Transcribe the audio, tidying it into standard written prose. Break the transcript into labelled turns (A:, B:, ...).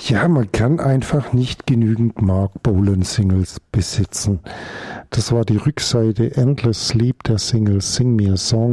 A: Ja, man kann einfach nicht genügend Mark Bolan-Singles besitzen. Das war die Rückseite Endless Sleep der Single Sing Me a Song.